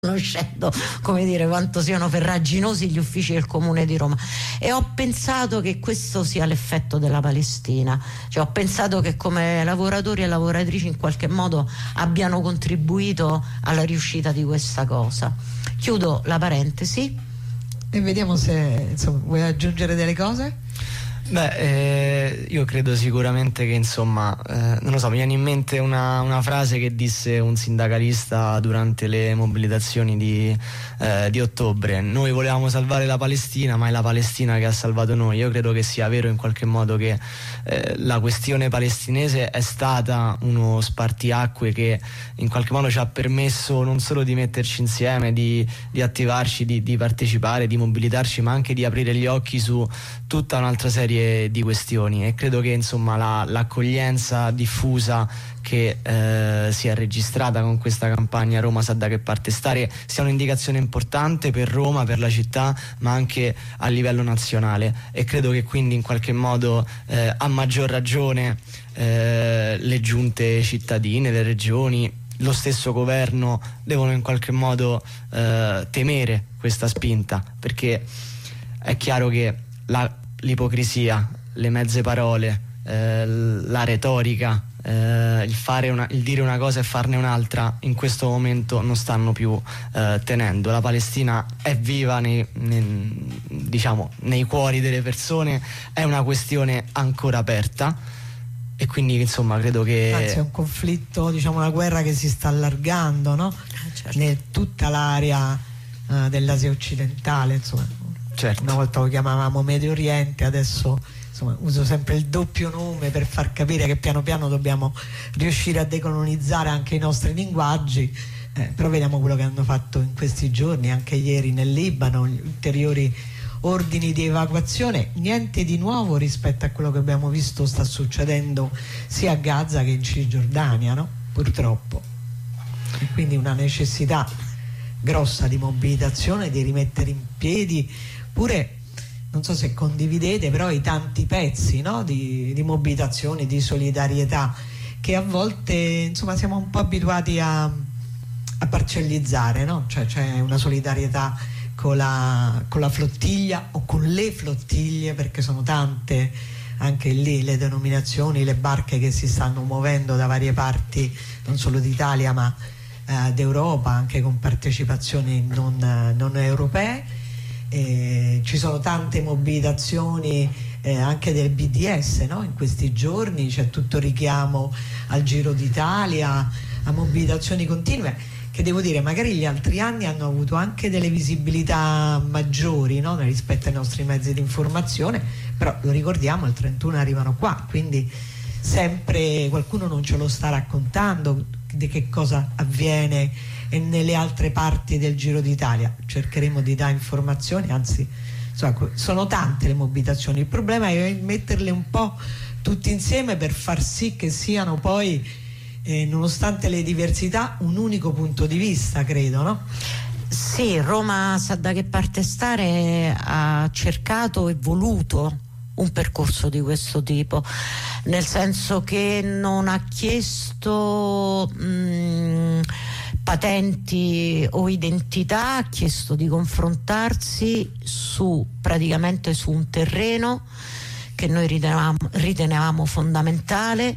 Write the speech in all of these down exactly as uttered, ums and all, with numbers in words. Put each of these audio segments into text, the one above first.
conoscendo, come dire, quanto siano ferraginosi gli uffici del Comune di Roma, e ho pensato che questo sia l'effetto della Palestina, cioè ho pensato che come lavoratori e lavoratrici in qualche modo abbiano contribuito alla riuscita di questa cosa. Chiudo la parentesi e vediamo se, insomma, vuoi aggiungere delle cose? Beh, eh, io credo sicuramente che, insomma, eh, non lo so, mi viene in mente una, una frase che disse un sindacalista durante le mobilitazioni di, eh, di ottobre: noi volevamo salvare la Palestina, ma è la Palestina che ha salvato noi. Io credo che sia vero in qualche modo che eh, la questione palestinese è stata uno spartiacque che in qualche modo ci ha permesso non solo di metterci insieme, di, di attivarci, di, di partecipare, di mobilitarci, ma anche di aprire gli occhi su tutta un'altra serie di questioni, e credo che, insomma, la, l'accoglienza diffusa che eh, si è registrata con questa campagna Roma sa da che parte stare sia un'indicazione importante per Roma, per la città, ma anche a livello nazionale, e credo che quindi in qualche modo eh, a maggior ragione eh, le giunte cittadine, le regioni, lo stesso governo devono in qualche modo eh, temere questa spinta, perché è chiaro che la l'ipocrisia, le mezze parole, eh, la retorica, eh, il fare una, il dire una cosa e farne un'altra in questo momento non stanno più eh, tenendo. La Palestina è viva nei, nei, diciamo, nei cuori delle persone, è una questione ancora aperta, e quindi, insomma, credo che anzi è un conflitto, diciamo, una guerra che si sta allargando, no? Ah, certo. In tutta l'area uh, dell'Asia occidentale, insomma. Certo. Una volta lo chiamavamo Medio Oriente, adesso, insomma, uso sempre il doppio nome per far capire che piano piano dobbiamo riuscire a decolonizzare anche i nostri linguaggi, eh, però vediamo quello che hanno fatto in questi giorni, anche ieri nel Libano, gli ulteriori ordini di evacuazione. Niente di nuovo rispetto a quello che abbiamo visto sta succedendo sia a Gaza che in Cisgiordania, no? Purtroppo. E quindi una necessità grossa di mobilitazione, di rimettere in piedi pure, non so se condividete, però i tanti pezzi, no? di, di mobilitazione, di solidarietà, che a volte, insomma, siamo un po' abituati a, a parcellizzare, no? Cioè c'è una solidarietà con la, con la flottiglia o con le flottiglie, perché sono tante anche lì le denominazioni, le barche che si stanno muovendo da varie parti, non solo d'Italia ma eh, d'Europa, anche con partecipazioni non, non europee. Eh, ci sono tante mobilitazioni eh, anche del B D S, no? In questi giorni c'è tutto richiamo al Giro d'Italia, a mobilitazioni continue, che devo dire magari gli altri anni hanno avuto anche delle visibilità maggiori, no? Rispetto ai nostri mezzi di informazione, però lo ricordiamo, il trentuno arrivano qua, quindi sempre qualcuno non ce lo sta raccontando di che cosa avviene e nelle altre parti del Giro d'Italia. Cercheremo di dare informazioni, anzi, insomma, sono tante le mobilitazioni, il problema è metterle un po' tutte insieme per far sì che siano poi, eh, nonostante le diversità, un unico punto di vista, credo, no? Sì, Roma sa da che parte stare ha cercato e voluto un percorso di questo tipo, nel senso che non ha chiesto mh, patenti o identità, ha chiesto di confrontarsi su praticamente su un terreno che noi ritenevamo, ritenevamo fondamentale,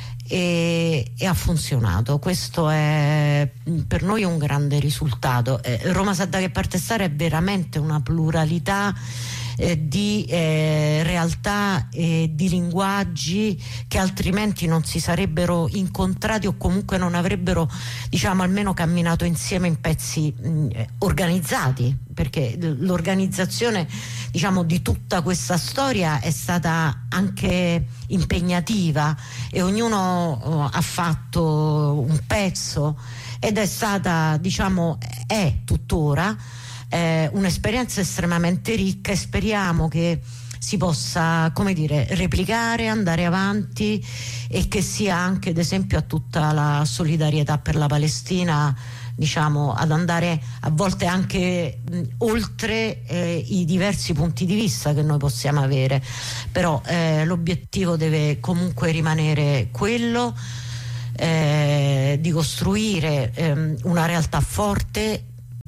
e, e ha funzionato. Questo è per noi un grande risultato. eh, Roma sa da che parte stare è veramente una pluralità Eh, di eh, realtà e di linguaggi che altrimenti non si sarebbero incontrati, o comunque non avrebbero, diciamo, almeno camminato insieme in pezzi mh, organizzati, perché l'organizzazione, diciamo, di tutta questa storia è stata anche impegnativa, e ognuno oh, ha fatto un pezzo, ed è stata, diciamo, è tuttora Eh, un'esperienza estremamente ricca, e speriamo che si possa, come dire, replicare, andare avanti, e che sia anche, ad esempio, a tutta la solidarietà per la Palestina, diciamo, ad andare a volte anche mh, oltre eh, i diversi punti di vista che noi possiamo avere, però eh, l'obiettivo deve comunque rimanere quello eh, di costruire ehm, una realtà forte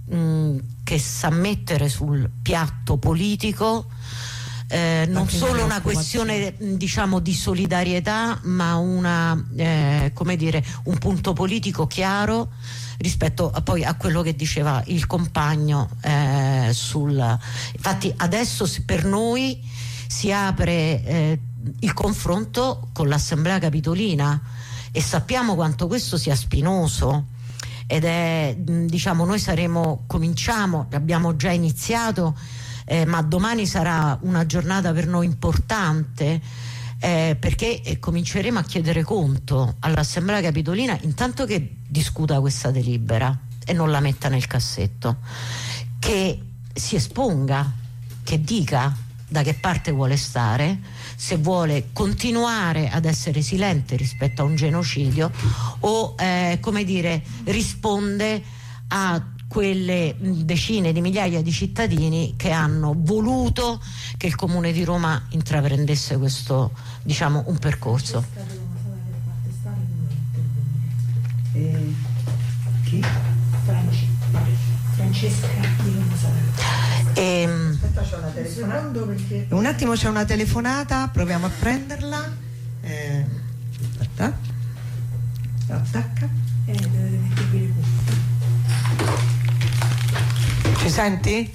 mh, che sa mettere sul piatto politico eh, non solo una questione diciamo di solidarietà, ma una eh, come dire un punto politico chiaro rispetto a, poi a quello che diceva il compagno eh, sul infatti adesso per noi si apre eh, il confronto con l'Assemblea Capitolina e sappiamo quanto questo sia spinoso ed è diciamo noi saremo cominciamo abbiamo già iniziato eh, ma domani sarà una giornata per noi importante eh, perché eh, cominceremo a chiedere conto all'Assemblea Capitolina intanto che discuta questa delibera e non la metta nel cassetto, che si esponga, che dica da che parte vuole stare, se vuole continuare ad essere silente rispetto a un genocidio o eh, come dire risponde a quelle decine di migliaia di cittadini che hanno voluto che il Comune di Roma intraprendesse questo diciamo un percorso. Eh, chi? Francesca di Roma. Ehm, un attimo c'è una telefonata, proviamo a prenderla. Eh, aspetta. Attacca. Eh, dovete mettervi le cuffie. Ci senti?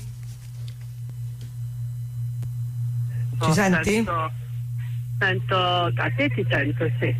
No, Ci senti? Sento, sento, a te ti sento, sì.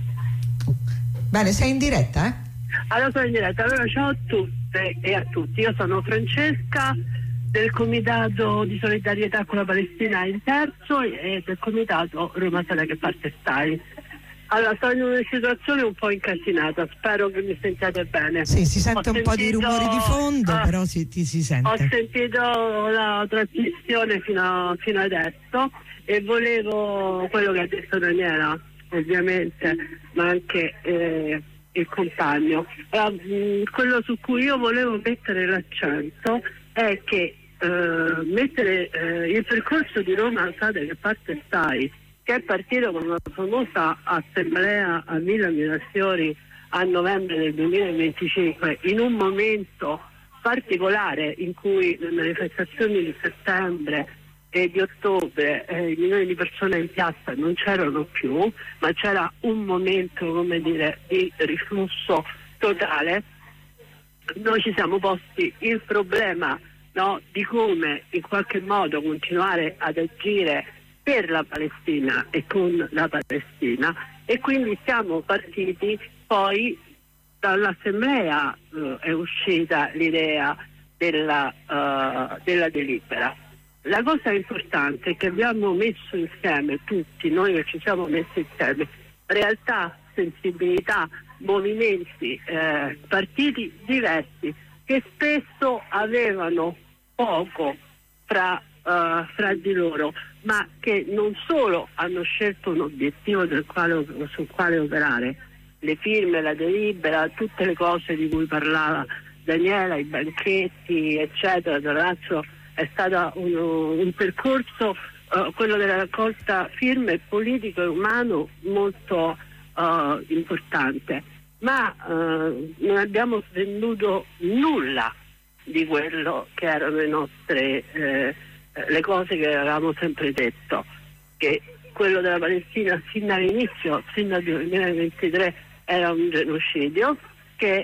Bene, sei in diretta, eh? Allora sono in diretta, allora ciao a tutte e a tutti, io sono Francesca del Comitato di Solidarietà con la Palestina in terzo e del Comitato Roma Sala che parte stai. Allora, sto in una situazione un po' incasinata, spero che mi sentiate bene. Sì, si sente Ho un po' di sentito, rumori di fondo, ah, però si, ti si sente. Ho sentito la trasmissione fino, fino adesso e volevo, quello che ha detto Daniela, ovviamente, ma anche eh, il compagno. Allora, mh, quello su cui io volevo mettere l'accento è che eh, mettere eh, il percorso di Roma, Sade che parte stai, che è partito con una famosa assemblea a Villa Mirafiori a novembre del duemilaventicinque, in un momento particolare in cui le manifestazioni di settembre e di ottobre eh, milioni di persone in piazza non c'erano più, ma c'era un momento, come dire, di riflusso totale. Noi ci siamo posti il problema, no, di come in qualche modo continuare ad agire per la Palestina e con la Palestina, e quindi siamo partiti poi dall'assemblea eh, è uscita l'idea della, uh, della delibera. La cosa importante è che abbiamo messo insieme tutti, noi che ci siamo messi insieme, realtà, sensibilità, movimenti, eh, partiti diversi che spesso avevano poco fra Uh, fra di loro, ma che non solo hanno scelto un obiettivo del quale, sul quale operare, le firme, la delibera, tutte le cose di cui parlava Daniela, i banchetti, eccetera. Tra l'altro è stato un, un percorso, uh, quello della raccolta firme, politico e umano molto uh, importante, ma uh, non abbiamo venduto nulla di quello che erano le nostre eh, le cose che avevamo sempre detto, che quello della Palestina fin dall'inizio, fin dal duemilaventitré, era un genocidio, che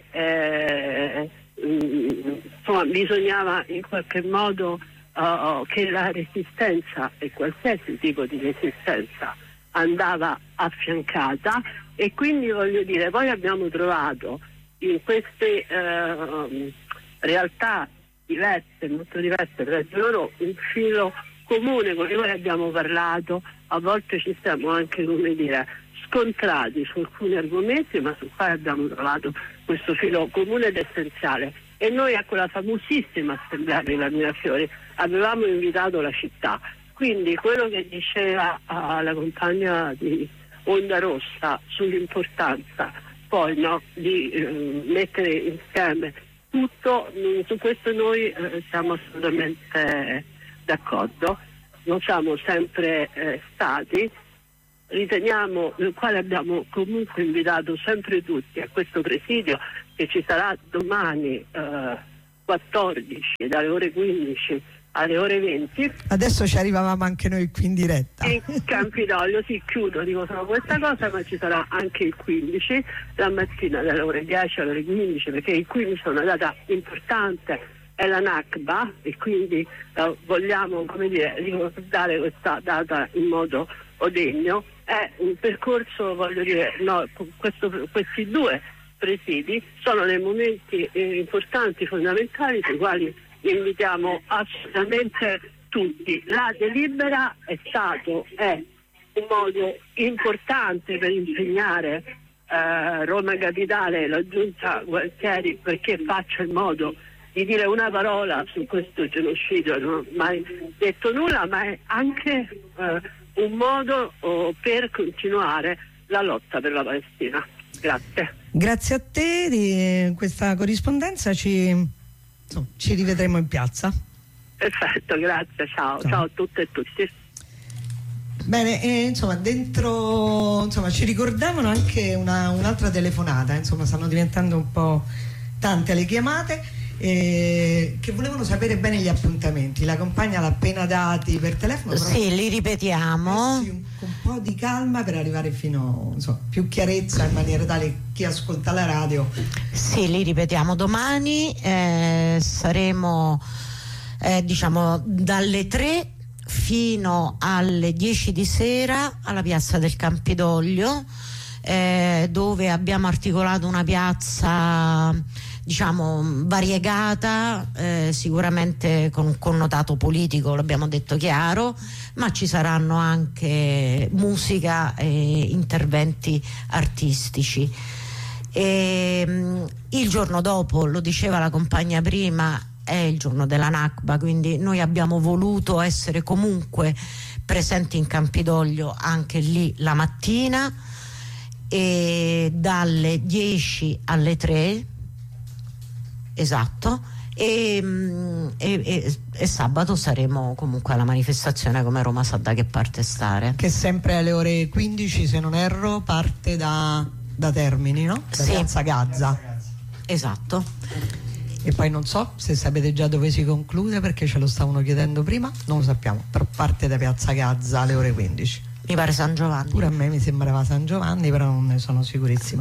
eh, insomma bisognava in qualche modo uh, che la resistenza e qualsiasi tipo di resistenza andava affiancata, e quindi voglio dire, poi abbiamo trovato in queste uh, realtà diverse, molto diverse tra di loro, un filo comune con cui abbiamo parlato. A volte ci siamo anche, come dire, scontrati su alcuni argomenti, ma su cui abbiamo trovato questo filo comune ed essenziale. E noi a quella famosissima assemblea di Mirafiori avevamo invitato la città, quindi quello che diceva uh, la compagna di Onda Rossa sull'importanza poi, no, di uh, mettere insieme tutto, su questo noi eh, siamo assolutamente d'accordo, lo siamo sempre eh, stati, riteniamo, nel quale abbiamo comunque invitato sempre tutti a questo presidio che ci sarà domani eh, quattordici, dalle ore quindici alle ore venti. Adesso ci arrivavamo anche noi qui in diretta. In Campidoglio, sì, chiudo, dico solo questa cosa, ma ci sarà anche il quindici, la mattina dalle ore dieci alle ore quindici, perché il quindici è una data importante, è la Nakba, e quindi eh, vogliamo, come dire, ricordare questa data in modo odegno. È un percorso, voglio dire, no, questo, questi due presidi sono dei momenti eh, importanti, fondamentali, sui quali invitiamo assolutamente tutti. La delibera è stato, è un modo importante per impegnare eh, Roma Capitale e la Giunta Gualtieri perché faccia in modo di dire una parola su questo genocidio. Non ho mai detto nulla, ma è anche eh, un modo oh, per continuare la lotta per la Palestina. Grazie. Grazie a te di questa corrispondenza, ci, insomma, ci rivedremo in piazza. Perfetto, grazie, ciao, ciao, ciao a tutte e tutti. Bene, e, insomma, dentro, insomma, ci ricordavano anche una, un'altra telefonata, insomma, stanno diventando un po' tante le chiamate, eh, che volevano sapere bene gli appuntamenti. La compagna l'ha appena dati per telefono. Però sì, li ripetiamo. Eh sì, un, un po' di calma per arrivare fino, insomma, più chiarezza, in maniera tale che chi ascolta la radio. Sì, li ripetiamo. Domani eh, saremo eh, diciamo dalle tre fino alle dieci di sera alla piazza del Campidoglio, eh, dove abbiamo articolato una piazza, diciamo, variegata, eh, sicuramente con un connotato politico, l'abbiamo detto chiaro, ma ci saranno anche musica e interventi artistici. E, mh, il giorno dopo, lo diceva la compagna prima, è il giorno della Nakba, quindi noi abbiamo voluto essere comunque presenti in Campidoglio anche lì la mattina, e dalle dieci alle tre, esatto, e, e, e, e sabato saremo comunque alla manifestazione come Roma sa da che parte stare, che sempre alle ore quindici, se non erro, parte da, da Termini, no? Da sì. Piazza Gazza. Esatto. E poi non so se sapete già dove si conclude, perché ce lo stavano chiedendo prima, non lo sappiamo, però parte da Piazza Gazza alle ore quindici. Mi pare San Giovanni. Pure a me mi sembrava San Giovanni, però non ne sono sicurissima.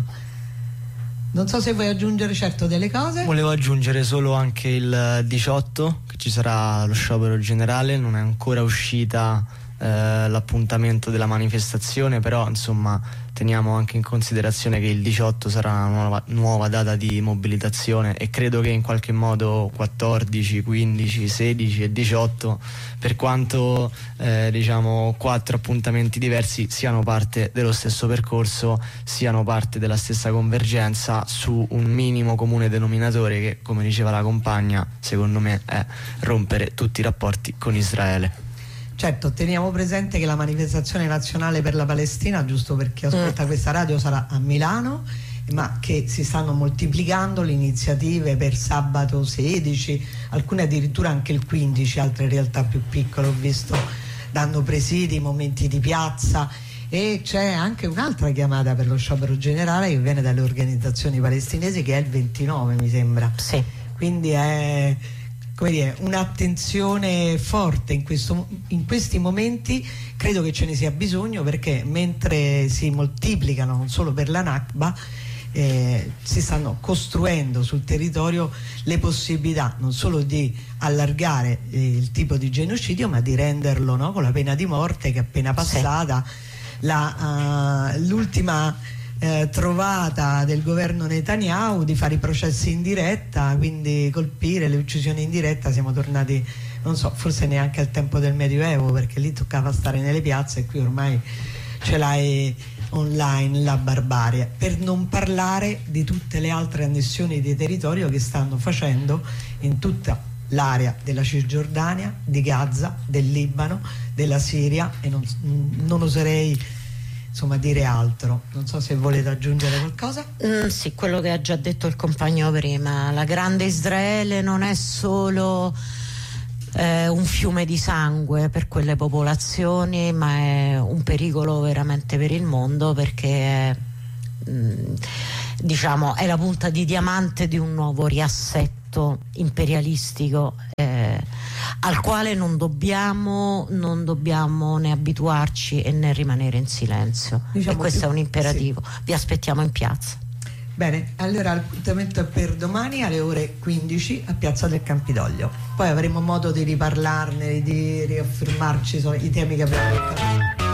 Non so se vuoi aggiungere certo delle cose. Volevo aggiungere solo anche il diciotto, che ci sarà lo sciopero generale, non è ancora uscita eh, l'appuntamento della manifestazione, però insomma teniamo anche in considerazione che il diciotto sarà una nuova, nuova data di mobilitazione, e credo che in qualche modo quattordici, quindici, sedici e diciotto, per quanto eh, diciamo quattro appuntamenti diversi, siano parte dello stesso percorso, siano parte della stessa convergenza su un minimo comune denominatore che, come diceva la compagna, secondo me è rompere tutti i rapporti con Israele. Certo, teniamo presente che la manifestazione nazionale per la Palestina, giusto per chi ascolta mm. questa radio, sarà a Milano, ma che si stanno moltiplicando le iniziative per sabato sedici, alcune addirittura anche il quindici, altre realtà più piccole ho visto danno presidi, momenti di piazza, e c'è anche un'altra chiamata per lo sciopero generale che viene dalle organizzazioni palestinesi, che è il ventinove, mi sembra. Sì. Quindi è, come dire, un'attenzione forte in, questo, in questi momenti. Credo che ce ne sia bisogno, perché mentre si moltiplicano non solo per la Nakba, eh, si stanno costruendo sul territorio le possibilità non solo di allargare eh, il tipo di genocidio, ma di renderlo, no, con la pena di morte, che è appena passata. Sì. La, uh, l'ultima Eh, trovata del governo Netanyahu di fare i processi in diretta, quindi colpire le uccisioni in diretta. Siamo tornati, non so, forse neanche al tempo del Medioevo, perché lì toccava stare nelle piazze, e qui ormai ce l'hai online la barbarie, per non parlare di tutte le altre annessioni di territorio che stanno facendo in tutta l'area della Cisgiordania, di Gaza, del Libano, della Siria, e non, non oserei insomma dire altro. Non so se volete aggiungere qualcosa. Mm, sì, quello che ha già detto il compagno prima. La grande Israele non è solo eh, un fiume di sangue per quelle popolazioni, ma è un pericolo veramente per il mondo, perché è, mm, diciamo, è la punta di diamante di un nuovo riassetto gesto imperialistico eh, al quale non dobbiamo, non dobbiamo né abituarci e né rimanere in silenzio. Diciamo e questo più, è un imperativo. Sì. Vi aspettiamo in piazza. Bene, allora l'appuntamento è per domani alle ore quindici a Piazza del Campidoglio. Poi avremo modo di riparlarne, di riaffermarci i temi che abbiamo detto.